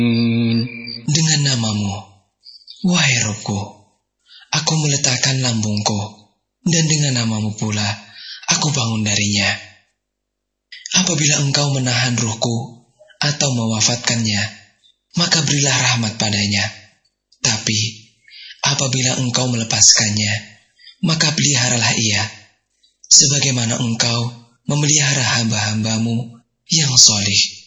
Dengan namamu, wahai Robku, aku meletakkan lambungku, dan dengan namamu pula aku bangun darinya. Apabila engkau menahan ruhku atau mewafatkannya, maka berilah rahmat padanya. Tapi apabila engkau melepaskannya, maka peliharalah ia, sebagaimana engkau memelihara hamba-hambamu yang soleh.